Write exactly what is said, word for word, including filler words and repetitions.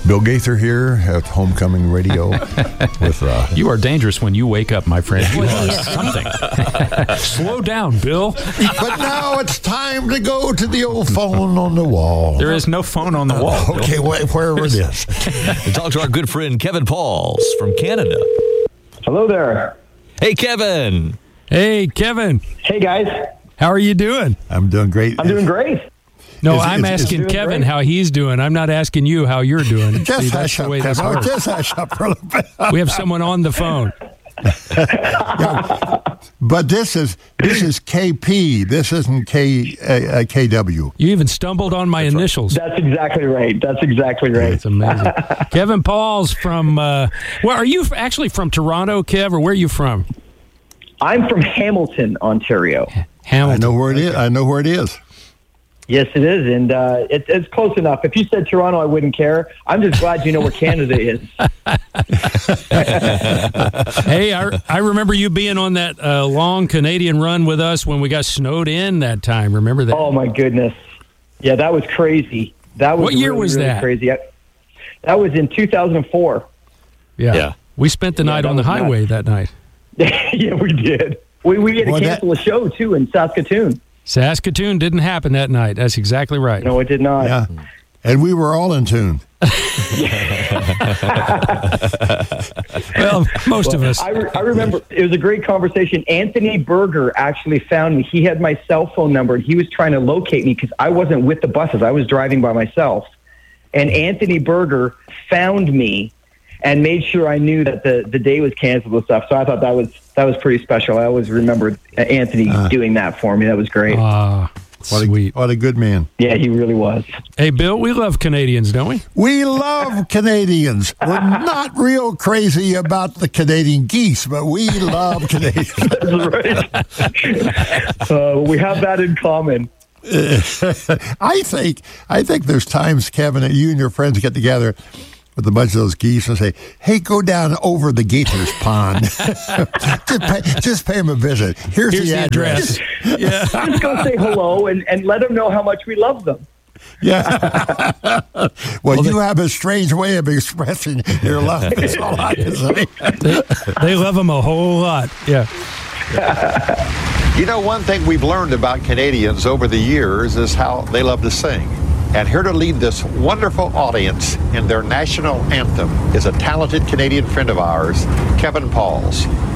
Bill Gaither here at Homecoming Radio. with uh, You are dangerous when you wake up, my friend. You are something. Slow down, Bill. But now it's time to go to the old phone on the wall. There is no phone on the wall. Uh, okay, wh- wherever it is. Talk to our good friend Kevin Pauls from Canada. Hello there. Hey, Kevin. Hey, Kevin. Hey, guys. How are you doing? I'm doing great. I'm doing great. No, Is- I'm is- is asking doing Kevin great. how he's doing. I'm not asking you how you're doing. Just See, that's hush the up, way this Kevin. works. Just hush up for a little bit. We have someone on the phone. But this is this is K P. This isn't K uh, uh, K W. You even stumbled on my initials. That's exactly right. That's exactly right. It's amazing. Kevin Pauls from, uh, well, are you f- actually from Toronto, Kev, or where are you from? I'm from Hamilton, Ontario. I Hamilton. know where it is. I know where it is. Yes, it is, and uh, it, it's close enough. If you said Toronto, I wouldn't care. I'm just glad you know where Canada is. Hey, I, I remember you being on that uh, long Canadian run with us when we got snowed in that time. Remember that? Oh my goodness, yeah, that was crazy. That was What year really, was really that? Crazy. I- That was in two thousand four. yeah. Yeah. We spent the Yeah, night that on the was nuts. highway that night. Yeah, we did. We we had to Well, that- cancel a show too in Saskatoon. Saskatoon didn't happen that night. That's exactly right. No, it did not. Yeah. And we were all in tune. Well, most of us. I, re- I remember it was a great conversation. Anthony Berger actually found me. He had my cell phone number, and he was trying to locate me because I wasn't with the buses. I was driving by myself. And Anthony Berger found me and made sure I knew that the, the day was canceled and stuff. So I thought that was that was pretty special. I always remembered Anthony doing that for me. That was great. Ah, What a, sweet. what a good man. yeah, he really was. Hey, Bill, we love Canadians, don't we? We love Canadians. We're not real crazy about the Canadian geese, but we love Canadians. That's right. uh, we have that in common. I think I think there's times, Kevin, that you and your friends get together with a bunch of those geese and say, "Hey, go down over the Gators Pond. just, pay, just pay them a visit. Here's, Here's the, the address." Yeah. Just go say hello and, and let them know how much we love them. Yeah. well, you have a strange way of expressing your love. That's all I can say. They, they love them a whole lot. Yeah. You know, one thing we've learned about Canadians over the years is how they love to sing. And here to lead this wonderful audience in their national anthem is a talented Canadian friend of ours, Kevin Pauls.